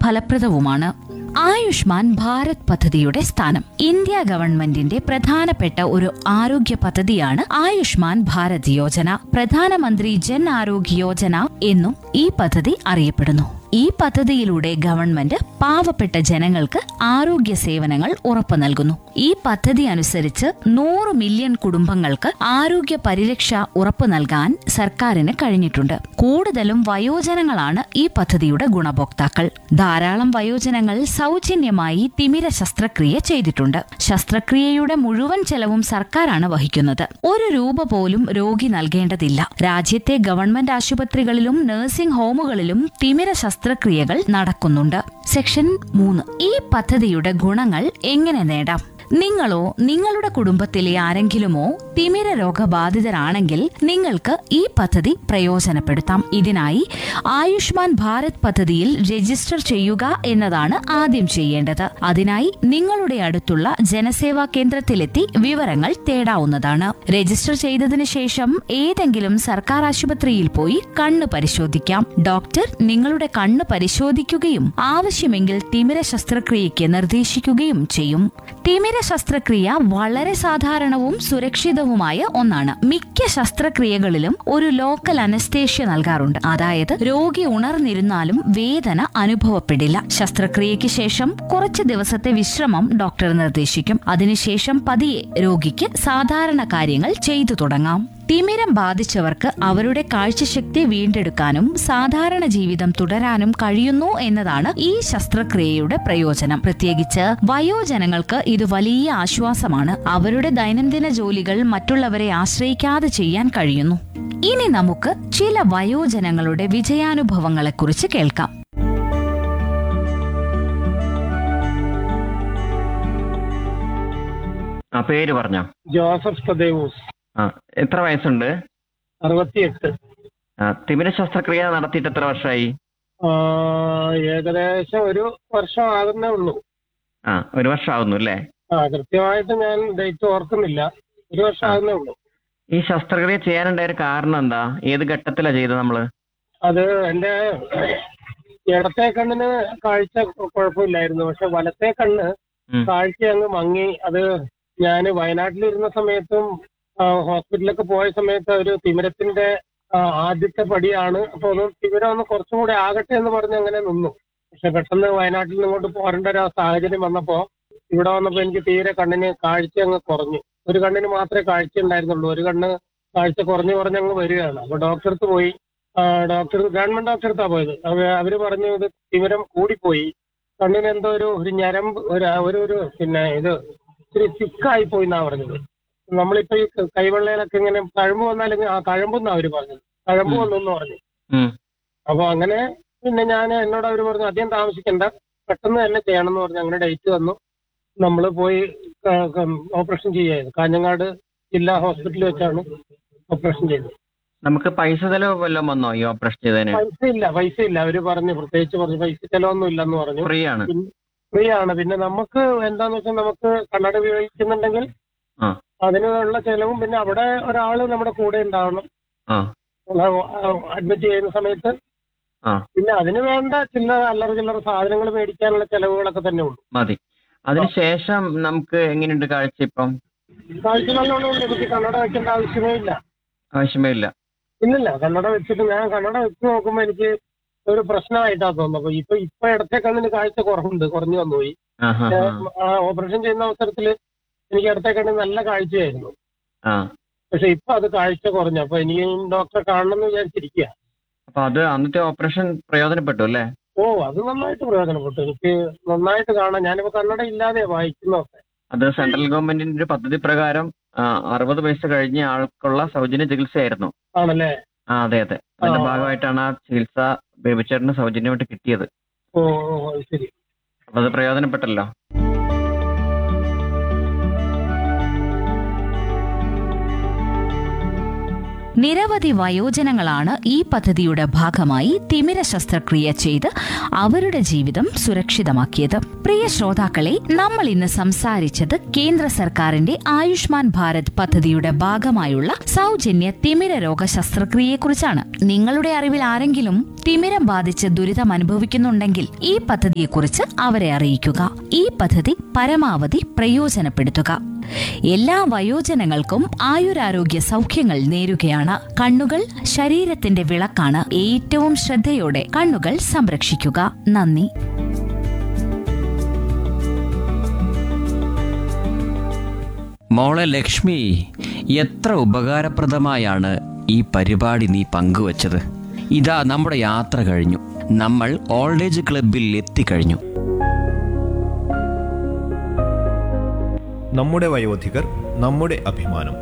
ഫലപ്രദവുമാണ്. ആയുഷ്മാൻ ഭാരത് പദ്ധതിയുടെ സ്ഥാനം. ഇന്ത്യ ഗവൺമെന്റിന്റെ പ്രധാനപ്പെട്ട ഒരു ആരോഗ്യ പദ്ധതിയാണ് ആയുഷ്മാൻ ഭാരത് യോജന. പ്രധാനമന്ത്രി ജൻ ആരോഗ്യ യോജന എന്നും ഈ പദ്ധതി അറിയപ്പെടുന്നു. ഈ പദ്ധതിയിലൂടെ ഗവൺമെന്റ് പാവപ്പെട്ട ജനങ്ങൾക്ക് ആരോഗ്യ സേവനങ്ങൾ ഉറപ്പു നൽകുന്നു. ഈ പദ്ധതി അനുസരിച്ച് 100 മില്യൺ കുടുംബങ്ങൾക്ക് ആരോഗ്യ പരിരക്ഷ ഉറപ്പു നൽകാൻ സർക്കാരിന് കഴിഞ്ഞിട്ടുണ്ട്. കൂടുതലും വയോജനങ്ങളാണ് ഈ പദ്ധതിയുടെ ഗുണഭോക്താക്കൾ. ധാരാളം വയോജനങ്ങൾ സൗജന്യമായി തിമിര ശസ്ത്രക്രിയ ചെയ്തിട്ടുണ്ട്. ശസ്ത്രക്രിയയുടെ മുഴുവൻ ചെലവും സർക്കാരാണ് വഹിക്കുന്നത്. 1 രൂപ പോലും രോഗി നൽകേണ്ടതില്ല. രാജ്യത്തെ ഗവൺമെന്റ് ആശുപത്രികളിലും നഴ്സിംഗ് ഹോമുകളിലും തിമിര ശസ്ത്രക്രിയകൾ നടക്കുന്നുണ്ട്. സെക്ഷൻ 3. ഈ പദ്ധതിയുടെ ഗുണങ്ങൾ എങ്ങനെ നേടാം? നിങ്ങളോ നിങ്ങളുടെ കുടുംബത്തിലെ ആരെങ്കിലുമോ തിമിര രോഗബാധിതരാണെങ്കിൽ നിങ്ങൾക്ക് ഈ പദ്ധതി പ്രയോജനപ്പെടുത്താം. ഇതിനായി ആയുഷ്മാൻ ഭാരത് പദ്ധതിയിൽ രജിസ്റ്റർ ചെയ്യുക എന്നതാണ് ആദ്യം ചെയ്യേണ്ടത്. അതിനായി നിങ്ങളുടെ അടുത്തുള്ള ജനസേവാ കേന്ദ്രത്തിലെത്തി വിവരങ്ങൾ തേടാവുന്നതാണ്. രജിസ്റ്റർ ചെയ്തതിനു ശേഷം ഏതെങ്കിലും സർക്കാർ ആശുപത്രിയിൽ പോയി കണ്ണ് പരിശോധിക്കാം. ഡോക്ടർ നിങ്ങളുടെ കണ്ണ് പരിശോധിക്കുകയും ആവശ്യമെങ്കിൽ തിമിര ശസ്ത്രക്രിയയ്ക്ക് നിർദ്ദേശിക്കുകയും ചെയ്യും. തിമിര ശസ്ത്രക്രിയ വളരെ സാധാരണവും സുരക്ഷിതവുമായ ഒന്നാണ്. മിക്ക ശസ്ത്രക്രിയകളിലും ഒരു ലോക്കൽ അനസ്തേഷ്യ നൽകാറുണ്ട്. അതായത് രോഗി ഉണർന്നിരുന്നാലും വേദന അനുഭവപ്പെടില്ല. ശസ്ത്രക്രിയയ്ക്ക് ശേഷം കുറച്ച് ദിവസത്തെ വിശ്രമം ഡോക്ടർ നിർദ്ദേശിക്കും. അതിനുശേഷം പതിയെ രോഗിക്ക് സാധാരണ കാര്യങ്ങൾ ചെയ്തു തുടങ്ങാം. തിമിരം ബാധിച്ചവർക്ക് അവരുടെ കാഴ്ചശക്തി വീണ്ടെടുക്കാനും സാധാരണ ജീവിതം തുടരാനും കഴിയുന്നു എന്നതാണ് ഈ ശസ്ത്രക്രിയയുടെ പ്രയോജനം. പ്രത്യേകിച്ച് വയോജനങ്ങൾക്ക് ഇത് വലിയ ആശ്വാസമാണ്. അവരുടെ ദൈനംദിന ജോലികൾ മറ്റുള്ളവരെ ആശ്രയിക്കാതെ ചെയ്യാൻ കഴിയുന്നു. ഇനി നമുക്ക് ചില വയോജനങ്ങളുടെ വിജയാനുഭവങ്ങളെക്കുറിച്ച് കേൾക്കാം. പേര് പറഞ്ഞോ? ജോസഫ് തദേവൂസ്. എത്ര വയസ്സുണ്ട്? 68. തിമിര ശസ്ത്രക്രിയ നടത്തിയിട്ട് എത്ര വർഷമായി? ഏകദേശം 1 വർഷം ആകുന്നേ ഉള്ളൂ. 1 വർഷം ആകുന്നു അല്ലേ? കൃത്യമായിട്ട് ഞാൻ ഡേറ്റ് ഓർക്കുന്നില്ല. 1 വർഷം ആകുന്നേ ഉള്ളൂ. ഈ ശസ്ത്രക്രിയ ചെയ്യാനുണ്ടായ ഒരു കാരണം എന്താ? ഏത് ഘട്ടത്തിലാ ചെയ്തത് നമ്മള്? അത് എന്റെ ഇടത്തെ കണ്ണിന് കാഴ്ച കുഴപ്പമില്ലായിരുന്നു. പക്ഷെ വലത്തെ കണ്ണ് കാഴ്ച അങ്ങ് മങ്ങി. അത് ഞാൻ വയനാട്ടിലിരുന്ന സമയത്തും ഹോസ്പിറ്റലിലൊക്കെ പോയ സമയത്ത് ഒരു തിമിരത്തിന്റെ ആദ്യത്തെ പടിയാണ്. അപ്പൊ ഒന്ന് തിമിരം ഒന്ന് കുറച്ചും കൂടെ ആകട്ടെ എന്ന് പറഞ്ഞ് അങ്ങനെ നിന്നു. പക്ഷെ പെട്ടെന്ന് വയനാട്ടിൽ നിന്ന് ഇങ്ങോട്ട് പോരേണ്ട ഒരു സാഹചര്യം വന്നപ്പോ ഇവിടെ വന്നപ്പോ എനിക്ക് തീരെ കണ്ണിന് കാഴ്ച അങ്ങ് കുറഞ്ഞു. ഒരു കണ്ണിന് മാത്രമേ കാഴ്ച ഉണ്ടായിരുന്നുള്ളൂ. ഒരു കണ്ണ് കാഴ്ച കുറഞ്ഞ് അങ്ങ് വരികയാണ്. അപ്പൊ ഡോക്ടർക്ക് പോയി. ഗവൺമെന്റ് ഡോക്ടർ അടുത്താ പോയത്. അവര് പറഞ്ഞു ഇത് തിമിരം കൂടിപ്പോയി, കണ്ണിന് എന്തോ ഒരു ഞരമ്പ് ഒരു പിന്നെ ഇത് ഇത്തിരി സിക്കായി പോയി എന്നാ പറഞ്ഞത്. നമ്മളിപ്പോ ഈ കൈവെള്ളയിലൊക്കെ ഇങ്ങനെ തഴമ്പ് വന്നാലും തഴമ്പെന്നാ അവര് പറഞ്ഞത്. തഴമ്പ് വന്നെന്ന് പറഞ്ഞു. അപ്പൊ അങ്ങനെ പിന്നെ എന്നോട് അവര് പറഞ്ഞു അധികം താമസിക്കണ്ട, പെട്ടെന്ന് തന്നെ ചെയ്യണം എന്ന് പറഞ്ഞു. അങ്ങനെ ഡേറ്റ് തന്നു. നമ്മൾ പോയി ഓപ്പറേഷൻ ചെയ്യായിരുന്നു. കാഞ്ഞങ്ങാട് ജില്ലാ ഹോസ്പിറ്റലിൽ വെച്ചാണ് ഓപ്പറേഷൻ ചെയ്തത്. നമുക്ക് പൈസ ചെലവ് വല്ലതും വന്നോ ഈ ഓപ്പറേഷൻ ചെയ്തതിന്? പൈസ ഇല്ല. അവര് പറഞ്ഞു, പ്രത്യേകിച്ച് പറഞ്ഞു പൈസ ചെലവൊന്നും ഇല്ലെന്ന് പറഞ്ഞു. ഫ്രീ ആണ്. ഫ്രീ ആണ്. പിന്നെ നമുക്ക് എന്താന്ന് വെച്ചാൽ നമുക്ക് കണ്ണട ഉപയോഗിക്കുന്നുണ്ടെങ്കിൽ അതിനുള്ള ചെലവും പിന്നെ അവിടെ ഒരാള് നമ്മുടെ കൂടെ ഉണ്ടാവണം അഡ്മിറ്റ് ചെയ്യുന്ന സമയത്ത്. പിന്നെ അതിന് വേണ്ട ചില്ലറ സാധനങ്ങൾ മേടിക്കാനുള്ള ചെലവുകളൊക്കെ തന്നെ ഉള്ളൂ. മതി. അതിനുശേഷം നമുക്ക് എങ്ങനെയുണ്ട് കാഴ്ച? ഇപ്പം കാഴ്ച നല്ലോണം. എനിക്ക് കണ്ണട വെക്കേണ്ട ആവശ്യമേ ഇല്ല. ഇല്ലില്ല. കണ്ണട വെച്ചിട്ട് ഞാൻ കണ്ണട വെച്ച് നോക്കുമ്പോ എനിക്ക് ഒരു പ്രശ്നമായിട്ടാ തോന്നുന്നത്. ഇപ്പൊ ഇടത്തെ കണ്ണിന് കാഴ്ച കുറഞ്ഞു വന്നുപോയി. ഓപ്പറേഷൻ ചെയ്യുന്ന അവസരത്തില് എനിക്ക് ഇടത്തെ കണ്ണിന് നല്ല കാഴ്ചയായിരുന്നു. പക്ഷെ ഇപ്പൊ അത് കാഴ്ച കുറഞ്ഞു. അപ്പൊ എനിക്ക് ഡോക്ടറെ കാണണം എന്ന് വിചാരിച്ചിരിക്കുക. അപ്പൊ അത് അന്നത്തെ ഓപ്പറേഷൻ പ്രയോജനപ്പെട്ടു അല്ലേ? അത് നന്നായിട്ട് പ്രയോജനപ്പെട്ടു. എനിക്ക് നന്നായിട്ട് കാണാം. ഞാനിപ്പോ കണ്ണട ഇല്ലാതെ വായിക്കുന്നതൊക്കെ. അത് സെൻട്രൽ ഗവൺമെന്റിന്റെ ഒരു പദ്ധതി പ്രകാരം 60 വയസ്സ് കഴിഞ്ഞ ആൾക്കുള്ള സൗജന്യ ചികിത്സയായിരുന്നു. ആണല്ലേ? അതെ. അതിന്റെ ഭാഗമായിട്ടാണ് ആ ചികിത്സ ബേബിച്ചേട്ടന് സൗജന്യമായിട്ട് കിട്ടിയത്. ശരി. അപ്പൊ അത് പ്രയോജനപ്പെട്ടല്ലോ. നിരവധി വയോജനങ്ങളാണ് ഈ പദ്ധതിയുടെ ഭാഗമായി തിമിര ശസ്ത്രക്രിയ ചെയ്ത് അവരുടെ ജീവിതം സുരക്ഷിതമാക്കിയത്. പ്രിയ ശ്രോതാക്കളെ, നമ്മൾ ഇന്ന് സംസാരിച്ചത് കേന്ദ്ര സർക്കാരിന്റെ ആയുഷ്മാൻ ഭാരത് പദ്ധതിയുടെ ഭാഗമായുള്ള സൗജന്യ തിമിര രോഗ ശസ്ത്രക്രിയയെക്കുറിച്ചാണ്. നിങ്ങളുടെ അറിവിൽ ആരെങ്കിലും തിമിരം ബാധിച്ച് ദുരിതം അനുഭവിക്കുന്നുണ്ടെങ്കിൽ ഈ പദ്ധതിയെക്കുറിച്ച് അവരെ അറിയിക്കുക. ഈ പദ്ധതി പരമാവധി പ്രയോജനപ്പെടുത്തുക. എല്ലാ വയോജനങ്ങൾക്കും ആയുരാരോഗ്യ സൗഖ്യങ്ങൾ നേരുകയാണ്. കണ്ണുകൾ ശരീരത്തിന്റെ വിളക്കാണ്. ഏറ്റവും ശ്രദ്ധയോടെ കണ്ണുകൾ സംരക്ഷിക്കുക. നന്ദി. മോളെ ലക്ഷ്മി, എത്ര ഉപകാരപ്രദമായാണ് ഈ പരിപാടി നീ പങ്കുവച്ചത്. ഇതാ നമ്മുടെ യാത്ര കഴിഞ്ഞു. നമ്മൾ ഓൾഡ് ഏജ് ക്ലബിൽ എത്തിക്കഴിഞ്ഞു. നമ്മുടെ വയോധികർ, നമ്മുടെ അഭിമാനം.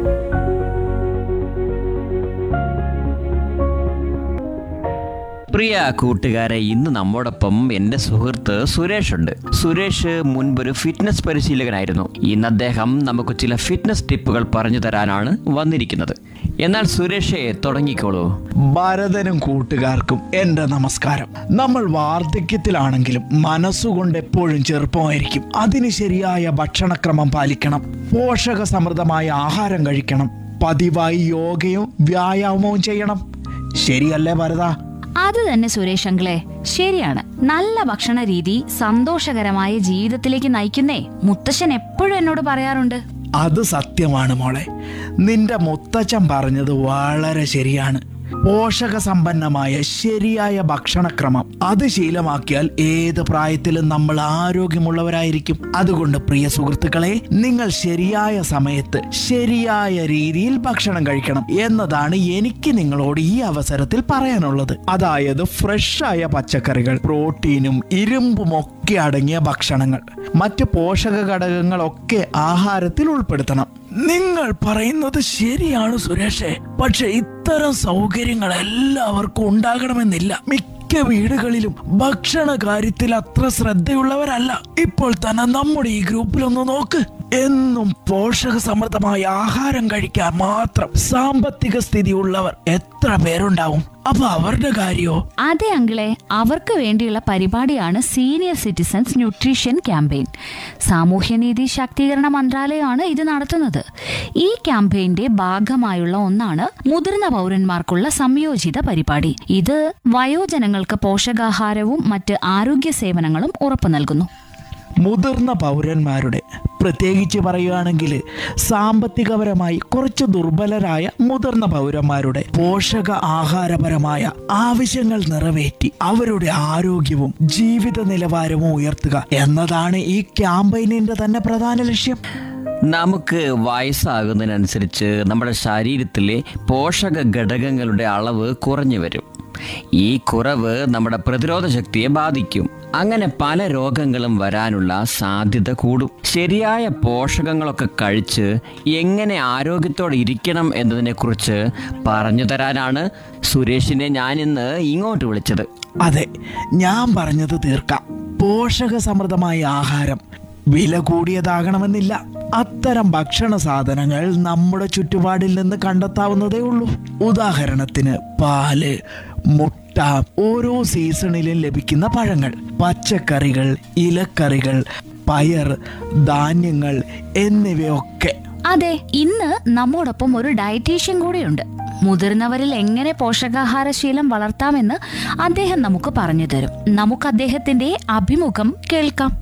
പ്രിയ കൂട്ടുകാരെ, ഇന്ന് നമ്മോടൊപ്പം എൻ്റെ സുഹൃത്ത് സുരേഷ് ഉണ്ട്. സുരേഷ് മുൻപൊരു ഫിറ്റ്നസ് പരിശീലകനായിരുന്നു. ഇന്ന് അദ്ദേഹം നമുക്ക് ചില ഫിറ്റ്നസ് ടിപ്പുകൾ പറഞ്ഞു തരാനാണ് വന്നിരിക്കുന്നത്. എന്നാൽ സുരേഷേ, തുടങ്ങിക്കോളൂ. ഭരതനും കൂട്ടുകാർക്കും എൻ്റെ നമസ്കാരം. നമ്മൾ വാർദ്ധക്യത്തിലാണെങ്കിലും മനസ്സുകൊണ്ട് എപ്പോഴും ചെറുപ്പമായിരിക്കും. അതിന് ശരിയായ ഭക്ഷണക്രമം പാലിക്കണം. പോഷക സമൃദ്ധമായ ആഹാരം കഴിക്കണം. പതിവായി യോഗയും വ്യായാമവും ചെയ്യണം. ശരിയല്ലേ ഭരത? അത് തന്നെ സുരേഷ് അങ്കിളെ, ശരിയാണ്. നല്ല ഭക്ഷണ രീതി സന്തോഷകരമായ ജീവിതത്തിലേക്ക് നയിക്കുന്നേ മുത്തശ്ശൻ എപ്പോഴും എന്നോട് പറയാറുണ്ട്. അത് സത്യമാണ് മോളെ. നിന്റെ മുത്തച്ഛൻ പറഞ്ഞത് വളരെ ശരിയാണ്. പോഷക സമ്പന്നമായ ശരിയായ ഭക്ഷണക്രമം അത് ശീലമാക്കിയാൽ ഏത് പ്രായത്തിലും നമ്മൾ ആരോഗ്യമുള്ളവരായിരിക്കും. അതുകൊണ്ട് പ്രിയ സുഹൃത്തുക്കളെ, നിങ്ങൾ ശരിയായ സമയത്ത് ശരിയായ രീതിയിൽ ഭക്ഷണം കഴിക്കണം എന്നതാണ് എനിക്ക് നിങ്ങളോട് ഈ അവസരത്തിൽ പറയാനുള്ളത്. അതായത് ഫ്രഷായ പച്ചക്കറികൾ, പ്രോട്ടീനും ഇരുമ്പും ഒക്കെ അടങ്ങിയ ഭക്ഷണങ്ങൾ, മറ്റ് പോഷക ഘടകങ്ങളൊക്കെ ആഹാരത്തിൽ ഉൾപ്പെടുത്തണം. നിങ്ങൾ പറയുന്നത് ശരിയാണ് സുരേഷേ. പക്ഷെ ഇത്തരം സൗകര്യങ്ങൾ എല്ലാവർക്കും ഉണ്ടാകണമെന്നില്ല. മിക്ക വീടുകളിലും ഭക്ഷണ കാര്യത്തിൽ അത്ര ശ്രദ്ധയുള്ളവരല്ല. ഇപ്പോൾ തന്നെ നമ്മുടെ ഈ ഗ്രൂപ്പിലൊന്ന് നോക്ക്. എന്നും പോഷക സമൃദ്ധമായ ആഹാരം കഴിക്കാൻ മാത്രം സാമ്പത്തിക സ്ഥിതി ഉള്ളവർ എത്ര പേരുണ്ടാവും? അപ്പൊ അവരുടെ കാര്യോ? അതെ അങ്കിളെ, അവർക്ക് വേണ്ടിയുള്ള പരിപാടിയാണ് സീനിയർ സിറ്റിസൺസ് ന്യൂട്രീഷൻ ക്യാമ്പയിൻ. സാമൂഹ്യനീതി ശാക്തീകരണ മന്ത്രാലയമാണ് ഇത് നടത്തുന്നത്. ഈ ക്യാമ്പയിന്റെ ഭാഗമായുള്ള ഒന്നാണ് മുതിർന്ന പൗരന്മാർക്കുള്ള സംയോജിത പരിപാടി. ഇത് വയോജനങ്ങൾക്ക് പോഷകാഹാരവും മറ്റ് ആരോഗ്യ സേവനങ്ങളും ഉറപ്പു നൽകുന്നു. മുതിർന്ന പൗരന്മാരുടെ, പ്രത്യേകിച്ച് പറയുകയാണെങ്കിൽ സാമ്പത്തികപരമായി കുറച്ച് ദുർബലരായ മുതിർന്ന പൗരന്മാരുടെ പോഷക ആഹാരപരമായ ആവശ്യങ്ങൾ നിറവേറ്റി അവരുടെ ആരോഗ്യവും ജീവിത നിലവാരവും ഉയർത്തുക എന്നതാണ് ഈ ക്യാമ്പയിനിന്റെ തന്നെ പ്രധാന ലക്ഷ്യം. നമുക്ക് വയസ്സാകുന്നതിനനുസരിച്ച് നമ്മുടെ ശരീരത്തിലെ പോഷക ഘടകങ്ങളുടെ അളവ് കുറഞ്ഞു വരും. ഈ കുറവ് നമ്മുടെ പ്രതിരോധ ശക്തിയെ ബാധിക്കും. അങ്ങനെ പല രോഗങ്ങളും വരാനുള്ള സാധ്യത കൂടും. ശരിയായ പോഷകങ്ങളൊക്കെ കഴിച്ച് എങ്ങനെ ആരോഗ്യത്തോടെ ഇരിക്കണം എന്നതിനെക്കുറിച്ച് പറഞ്ഞു തരാനാണ് സുരേഷിനെ ഞാനിന്ന് ഇങ്ങോട്ട് വിളിച്ചത്. അതെ, ഞാൻ പറഞ്ഞത് തീർക്കാം. പോഷക സമൃദ്ധമായ ആഹാരം വില കൂടിയതാകണമെന്നില്ല. അത്തരം ഭക്ഷണ സാധനങ്ങൾ നമ്മുടെ ചുറ്റുപാടിൽ നിന്ന് കണ്ടെത്താവുന്നതേ ഉള്ളൂ. ഉദാഹരണത്തിന് പാല്, മുട്ട, ഓരോ സീസണിലും ലഭിക്കുന്ന പഴങ്ങൾ, പച്ചക്കറികൾ, ഇലക്കറികൾ, പയർ, ധാന്യങ്ങൾ എന്നിവയൊക്കെ. അതെ, ഇന്ന് നമ്മോടൊപ്പം ഒരു ഡയറ്റീഷ്യൻ കൂടെയുണ്ട്. മുതിർന്നവരിൽ എങ്ങനെ പോഷകാഹാരശീലം വളർത്താമെന്ന് അദ്ദേഹം നമുക്ക് പറഞ്ഞു തരും. നമുക്ക് അദ്ദേഹത്തിന്റെ അഭിമുഖം കേൾക്കാം.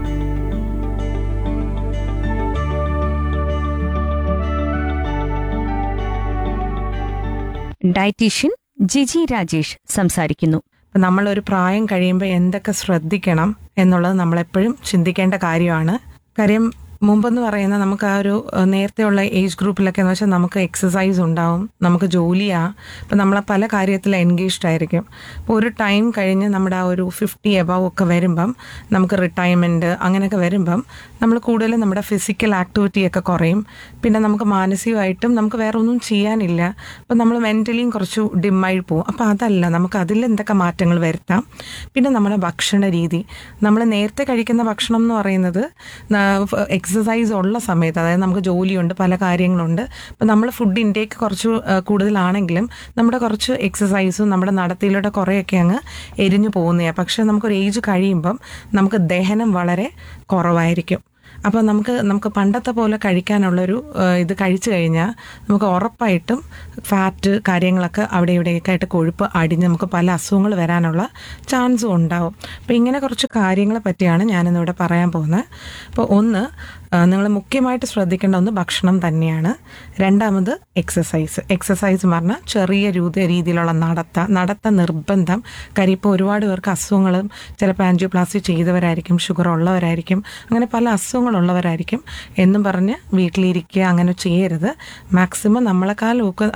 ഡയറ്റീഷ്യൻ ജിജി രാജേഷ് സംസാരിക്കുന്നു. നമ്മളൊരു പ്രായം കഴിയുമ്പോൾ എന്തൊക്കെ ശ്രദ്ധിക്കണം എന്നുള്ളത് നമ്മളെപ്പോഴും ചിന്തിക്കേണ്ട കാര്യമാണ്. കാര്യം മുമ്പെന്ന് പറയുന്ന നമുക്ക് ആ ഒരു നേരത്തെയുള്ള ഏജ് ഗ്രൂപ്പിലൊക്കെ എന്ന് വെച്ചാൽ നമുക്ക് എക്സസൈസ് ഉണ്ടാവും, നമുക്ക് ജോലിയാണ്, അപ്പം നമ്മൾ പല കാര്യത്തിൽ എൻഗേജ്ഡ് ആയിരിക്കും. അപ്പോൾ ഒരു ടൈം കഴിഞ്ഞ് നമ്മുടെ ആ ഒരു 50 എബവ് ഒക്കെ വരുമ്പം നമുക്ക് റിട്ടയർമെൻറ്റ് അങ്ങനെയൊക്കെ വരുമ്പം നമ്മൾ കൂടുതലും നമ്മുടെ ഫിസിക്കൽ ആക്ടിവിറ്റിയൊക്കെ കുറയും. പിന്നെ നമുക്ക് മാനസികമായിട്ടും നമുക്ക് വേറെ ഒന്നും ചെയ്യാനില്ല. അപ്പം നമ്മൾ മെൻ്റലിയും കുറച്ച് ഡിമ്മായി പോകും. അപ്പോൾ അതല്ല, നമുക്ക് അതിൽ എന്തൊക്കെ മാറ്റങ്ങൾ വരുത്താം. പിന്നെ നമ്മുടെ ഭക്ഷണ രീതി, നമ്മൾ നേരത്തെ കഴിക്കുന്ന ഭക്ഷണം എന്ന് പറയുന്നത് എക്സസൈസ് ഉള്ള സമയത്ത്, അതായത് നമുക്ക് ജോലിയുണ്ട്, പല കാര്യങ്ങളുണ്ട്. അപ്പം നമ്മൾ ഫുഡ് ഇൻടേക്ക് കുറച്ച് കൂടുതലാണെങ്കിലും നമ്മുടെ കുറച്ച് എക്സസൈസും നമ്മുടെ നടത്തിയിലൂടെ കുറേയൊക്കെ അങ്ങ് എരിഞ്ഞു പോകുന്നതാണ്. പക്ഷേ നമുക്കൊരു ഏജ് കഴിയുമ്പം നമുക്ക് ദഹനം വളരെ കുറവായിരിക്കും. അപ്പോൾ നമുക്ക് പണ്ടത്തെ പോലെ കഴിക്കാനുള്ളൊരു ഇത് കഴിച്ചു കഴിഞ്ഞാൽ നമുക്ക് ഉറപ്പായിട്ടും ഫാറ്റ് കാര്യങ്ങളൊക്കെ അവിടെ ഇവിടെയൊക്കെ ആയിട്ട് കൊഴുപ്പ് അടിഞ്ഞ് നമുക്ക് പല അസുഖങ്ങൾ വരാനുള്ള ചാൻസും ഉണ്ടാവും. അപ്പോൾ ഇങ്ങനെ കുറച്ച് കാര്യങ്ങളെ പറ്റിയാണ് ഞാനിന്നിവിടെ പറയാൻ പോകുന്നത്. അപ്പോൾ ഒന്ന്, നിങ്ങൾ മുഖ്യമായിട്ട് ശ്രദ്ധിക്കേണ്ട ഒന്ന് ഭക്ഷണം തന്നെയാണ്. രണ്ടാമത് എക്സസൈസ് എന്ന് പറഞ്ഞാൽ ചെറിയ രീതിയിലുള്ള നടത്ത നിർബന്ധം. കാര്യം ഇപ്പോൾ ഒരുപാട് പേർക്ക് അസുഖങ്ങളും, ചിലപ്പോൾ ആൻജിയോപ്ലാസ്റ്റി ചെയ്തവരായിരിക്കും, ഷുഗർ ഉള്ളവരായിരിക്കും, അങ്ങനെ പല അസുഖങ്ങളുള്ളവരായിരിക്കും എന്നും പറഞ്ഞ് വീട്ടിലിരിക്കുക അങ്ങനെ ചെയ്യരുത്. മാക്സിമം നമ്മളെക്കാൾ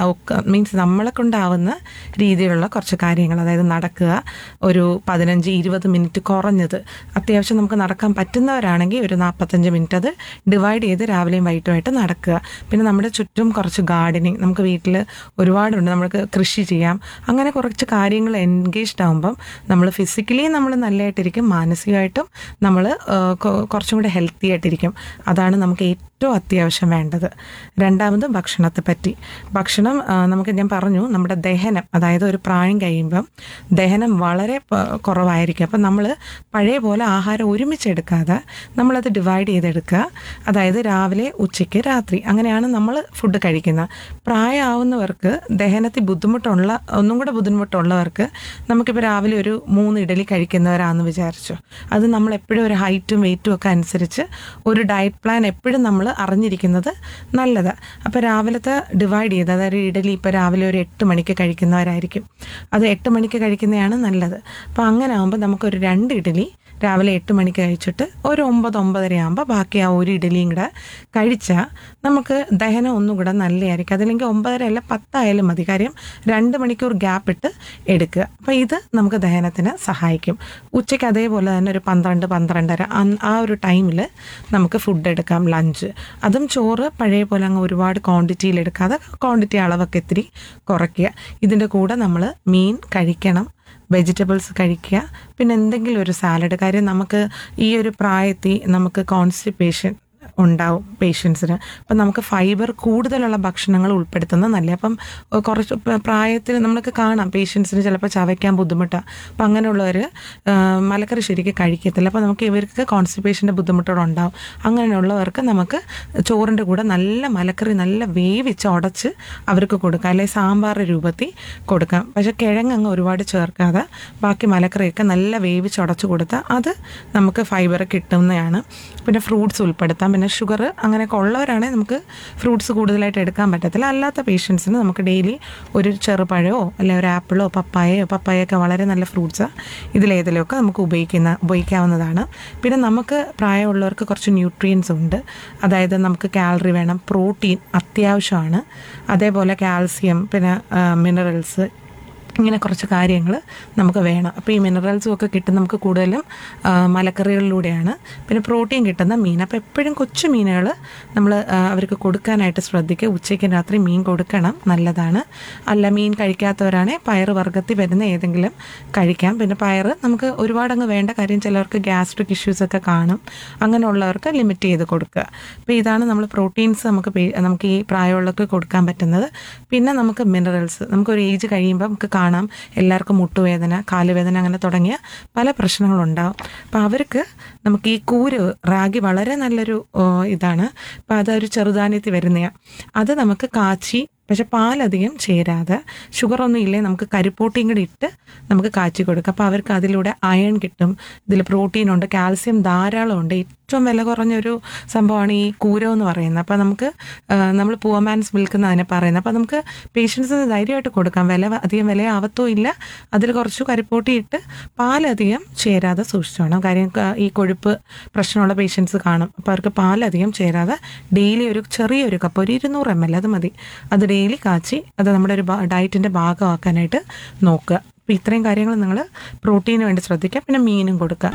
മീൻസ് നമ്മളെ കൊണ്ടാവുന്ന രീതിയിലുള്ള കുറച്ച് കാര്യങ്ങൾ, അതായത് നടക്കുക ഒരു 15-20 മിനിറ്റ് കുറഞ്ഞത്. അത്യാവശ്യം നമുക്ക് നടക്കാൻ പറ്റുന്നവരാണെങ്കിൽ ഒരു 45 മിനിറ്റ് അത് ഡിവൈഡ് ചെയ്ത് രാവിലെയും വൈകിട്ടുമായിട്ട് നടക്കുക. പിന്നെ നമ്മുടെ ചുറ്റും കുറച്ച് ഗാർഡനിങ്, നമുക്ക് വീട്ടിൽ ഒരുപാടുണ്ട്, നമുക്ക് കൃഷി ചെയ്യാം. അങ്ങനെ കുറച്ച് കാര്യങ്ങൾ എൻഗേജ്ഡ് ആകുമ്പം നമ്മൾ ഫിസിക്കലി നമ്മൾ നല്ലതായിട്ടിരിക്കും, മാനസികമായിട്ടും നമ്മൾ കുറച്ചും കൂടെ ഹെൽത്തി ആയിട്ടിരിക്കും. അതാണ് നമുക്ക് ഏറ്റവും അത്യാവശ്യം വേണ്ടത്. രണ്ടാമത് ഭക്ഷണത്തെ പറ്റി. ഭക്ഷണം ഞാൻ പറഞ്ഞു, നമ്മുടെ ദഹനം, അതായത് ഒരു പ്രായം കഴിയുമ്പം ദഹനം വളരെ കുറവായിരിക്കും. അപ്പം നമ്മൾ പഴയ പോലെ ആഹാരം ഒരുമിച്ചെടുക്കാതെ നമ്മളത് ഡിവൈഡ് ചെയ്തെടുക്കുക. അതായത് രാവിലെ, ഉച്ചയ്ക്ക്, രാത്രി, അങ്ങനെയാണ് നമ്മൾ ഫുഡ് കഴിക്കുന്നത്. പ്രായമാവുന്നവർക്ക് ദഹനത്തിൽ ഒന്നും കൂടെ ബുദ്ധിമുട്ടുള്ളവർക്ക് നമുക്കിപ്പോൾ രാവിലെ ഒരു 3 ഇഡലി കഴിക്കുന്നവരാണെന്ന് വിചാരിച്ചു. അത് നമ്മൾ എപ്പോഴും ഒരു ഹൈറ്റും വെയിറ്റും ഒക്കെ അനുസരിച്ച് ഒരു ഡയറ്റ് പ്ലാൻ എപ്പോഴും നമ്മൾ അറിഞ്ഞിരിക്കുന്നത് നല്ലതാണ്. അപ്പോൾ രാവിലത്തെ ഡിവൈഡ് ചെയ്ത്, അതായത് ഇഡലി ഇപ്പോൾ രാവിലെ ഒരു 8 മണിക്ക് കഴിക്കുന്നവരായിരിക്കും, അത് 8 മണിക്ക് കഴിക്കുന്നതാണ് നല്ലത്. അപ്പോൾ അങ്ങനെ ആകുമ്പോൾ നമുക്കൊരു 2 ഇഡലി രാവിലെ 8 മണിക്ക് കഴിച്ചിട്ട് ഒരു 9-9:30 ആകുമ്പോൾ ബാക്കി ആ ഒരു ഇഡലിയും കൂടെ കഴിച്ചാൽ നമുക്ക് ദഹനം ഒന്നും കൂടെ നല്ലതായിരിക്കും. അതല്ലെങ്കിൽ 9:30 അല്ല 10 ആയാലും മതി. കാര്യം 2 മണിക്കൂർ ഗ്യാപ്പ് ഇട്ട് എടുക്കുക. അപ്പോൾ ഇത് നമുക്ക് ദഹനത്തിന് സഹായിക്കും. ഉച്ചയ്ക്ക് അതേപോലെ തന്നെ ഒരു 12-12:30 ആ ഒരു ടൈമിൽ നമുക്ക് ഫുഡ് എടുക്കാം, ലഞ്ച്. അതും ചോറ് പഴയ പോലെ അങ്ങ് ഒരുപാട് ക്വാണ്ടിറ്റിയിൽ എടുക്കാതെ ക്വാണ്ടിറ്റി അളവൊക്കെ ഇത്തിരി കുറയ്ക്കുക. ഇതിൻ്റെ കൂടെ നമ്മൾ മീൻ കഴിക്കണം, വെജിറ്റബിൾസ് കഴിക്കുക, പിന്നെ എന്തെങ്കിലും ഒരു സാലഡ്. കാര്യം നമുക്ക് ഈ ഒരു പ്രായത്തിൽ നമുക്ക് കോൺസ്റ്റിപ്പേഷൻ ഉണ്ടാവും പേഷ്യൻസിന്. അപ്പം നമുക്ക് ഫൈബർ കൂടുതലുള്ള ഭക്ഷണങ്ങൾ ഉൾപ്പെടുത്തുന്നത് നല്ല. അപ്പം കുറച്ച് പ്രായത്തിൽ നമുക്ക് കാണാം പേഷ്യൻസിന് ചിലപ്പോൾ ചവയ്ക്കാൻ ബുദ്ധിമുട്ടാണ്. അപ്പം അങ്ങനെയുള്ളവർ മലക്കറി ശരിക്കും കഴിക്കത്തില്ല. അപ്പോൾ നമുക്ക് ഇവർക്ക് കോൺസ്റ്റിപ്പേഷൻ്റെ ബുദ്ധിമുട്ടുകളുണ്ടാവും. അങ്ങനെയുള്ളവർക്ക് നമുക്ക് ചോറിൻ്റെ കൂടെ നല്ല മലക്കറി നല്ല വേവിച്ച് ഉടച്ച് അവർക്ക് കൊടുക്കാം, അല്ലെങ്കിൽ സാമ്പാർ രൂപത്തിൽ കൊടുക്കാം. പക്ഷേ കിഴങ്ങ് ഒരുപാട് ചേർക്കാതെ ബാക്കി മലക്കറിയൊക്കെ നല്ല വേവിച്ച് ഉടച്ച് കൊടുത്താൽ അത് നമുക്ക് ഫൈബർ കിട്ടുന്നതാണ്. പിന്നെ ഫ്രൂട്ട്സ് ഉൾപ്പെടുത്താം. പിന്നെ ഷുഗർ അങ്ങനെയൊക്കെ ഉള്ളവരാണെങ്കിൽ നമുക്ക് ഫ്രൂട്ട്സ് കൂടുതലായിട്ട് എടുക്കാൻ പറ്റത്തില്ല. അല്ലാത്ത പേഷ്യൻസിന് നമുക്ക് ഡെയിലി ഒരു ചെറുപഴമോ അല്ലെങ്കിൽ ഒരു ആപ്പിളോ പപ്പായയൊക്കെ വളരെ നല്ല ഫ്രൂട്ട്സാണ്, ഇതിലേതിലൊക്കെ നമുക്ക് ഉപയോഗിക്കാവുന്നതാണ്. പിന്നെ നമുക്ക് പ്രായമുള്ളവർക്ക് കുറച്ച് ന്യൂട്രിയൻസ് ഉണ്ട്. അതായത് നമുക്ക് കാലറി വേണം, പ്രോട്ടീൻ അത്യാവശ്യമാണ്, അതേപോലെ കാൽസ്യം, പിന്നെ മിനറൽസ്, ഇങ്ങനെ കുറച്ച് കാര്യങ്ങൾ നമുക്ക് വേണം. അപ്പോൾ ഈ മിനറൽസും ഒക്കെ കിട്ടുന്ന നമുക്ക് കൂടുതലും മലക്കറികളിലൂടെയാണ്. പിന്നെ പ്രോട്ടീൻ കിട്ടുന്ന മീൻ. അപ്പോൾ എപ്പോഴും കൊച്ചു മീനുകൾ നമ്മൾ അവർക്ക് കൊടുക്കാനായിട്ട് ശ്രദ്ധിക്കുക. ഉച്ചയ്ക്ക് രാത്രി മീൻ കൊടുക്കണം, നല്ലതാണ്. അല്ല മീൻ കഴിക്കാത്തവരാണെങ്കിൽ പയറ് വർഗ്ഗത്തിൽ വരുന്ന ഏതെങ്കിലും കഴിക്കാം. പിന്നെ പയറ് നമുക്ക് ഒരുപാടങ്ങ് വേണ്ട, കാര്യം ചിലവർക്ക് ഗ്യാസ്ട്രിക് ഇഷ്യൂസൊക്കെ കാണും. അങ്ങനെയുള്ളവർക്ക് ലിമിറ്റ് ചെയ്ത് കൊടുക്കുക. അപ്പോൾ ഇതാണ് നമ്മൾ പ്രോട്ടീൻസ് നമുക്ക് ഈ പ്രായമുള്ളവർക്ക് കൊടുക്കാൻ പറ്റുന്നത്. പിന്നെ നമുക്ക് മിനറൽസ്, നമുക്കൊരു ഏജ് കഴിയുമ്പോൾ നമുക്ക് കാണാം എല്ലാവർക്കും മുട്ടുവേദന, കാലുവേദന, അങ്ങനെ തുടങ്ങിയ പല പ്രശ്നങ്ങളുണ്ടാവും. അപ്പം അവർക്ക് നമുക്ക് ഈ റാഗി വളരെ നല്ലൊരു ഇതാണ്. അപ്പം അതൊരു ചെറുധാന്യത്തിൽ വരുന്നതാണ്. അത് നമുക്ക് കാച്ചി, പക്ഷെ പാലധികം ചേരാതെ, ഷുഗറൊന്നും ഇല്ലേ നമുക്ക് കരിപ്പോട്ടിയും കൂടി ഇട്ട് നമുക്ക് കാച്ചി കൊടുക്കാം. അപ്പോൾ അവർക്ക് അതിലൂടെ അയൺ കിട്ടും, ഇതിൽ പ്രോട്ടീനുണ്ട്, കാൽസ്യം ധാരാളം ഉണ്ട്. ഏറ്റവും വില കുറഞ്ഞൊരു സംഭവമാണ് ഈ കൂര എന്ന് പറയുന്നത്. അപ്പോൾ നമുക്ക് നമ്മൾ പൂവമാൻസ് മിൽക്ക് എന്ന് അതിനെ പറയുന്നത്. അപ്പോൾ നമുക്ക് പേഷ്യൻസിന് ധൈര്യമായിട്ട് കൊടുക്കാം. അധികം വിലയാവത്തോ ഇല്ല. അതിൽ കുറച്ച് കരിപ്പോട്ടി ഇട്ട് പാലധികം ചേരാതെ സൂക്ഷിച്ചോണം. കാര്യം ഈ കൊഴുപ്പ് പ്രശ്നമുള്ള പേഷ്യൻസ് കാണും. അപ്പോൾ അവർക്ക് പാലധികം ചേരാതെ ഡെയിലി ഒരു ചെറിയൊരു കപ്പ്, ഒരു 200 ml അത് മതി, അത് ഡെയിലി കാച്ചി അത് നമ്മുടെ ഒരു ഡയറ്റിൻ്റെ ഭാഗമാക്കാനായിട്ട് നോക്കുക. അപ്പോൾ ഇത്രയും കാര്യങ്ങൾ നിങ്ങൾ പ്രോട്ടീന് വേണ്ടി ശ്രദ്ധിക്കുക. പിന്നെ മീനും കൊടുക്കുക.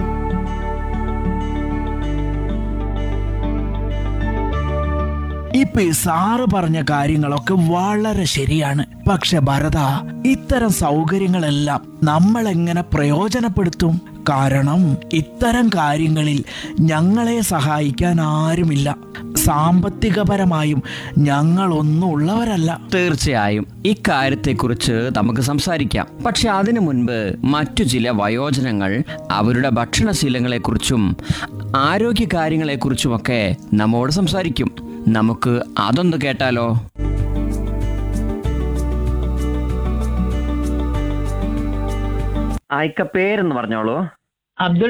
ഇപ്പൊ ഈ സാറ് പറഞ്ഞ കാര്യങ്ങളൊക്കെ വളരെ ശരിയാണ്. പക്ഷെ ഭരത, ഇത്തരം സൗകര്യങ്ങളെല്ലാം നമ്മൾ എങ്ങനെ പ്രയോജനപ്പെടുത്തും? കാരണം ഇത്തരം കാര്യങ്ങളിൽ ഞങ്ങളെ സഹായിക്കാൻ ആരുമില്ല. സാമ്പത്തികപരമായും ഞങ്ങളൊന്നും ഉള്ളവരല്ല. തീർച്ചയായും ഇക്കാര്യത്തെക്കുറിച്ച് നമുക്ക് സംസാരിക്കാം. പക്ഷെ അതിനു മുൻപ് മറ്റു ചില വയോജനങ്ങൾ അവരുടെ ഭക്ഷണശീലങ്ങളെക്കുറിച്ചും ആരോഗ്യ കാര്യങ്ങളെക്കുറിച്ചുമൊക്കെ നമ്മോട് സംസാരിക്കും. നമുക്ക് അതൊന്ന് കേട്ടാലോ? പേരെന്ന് പറഞ്ഞോളൂ. അബ്ദുൾ